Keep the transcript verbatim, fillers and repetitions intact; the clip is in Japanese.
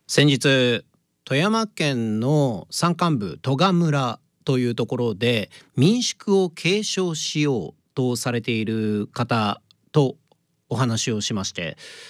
先日富山県の山間部戸賀村というところで民宿を継承しようとされている方とお話をしまして、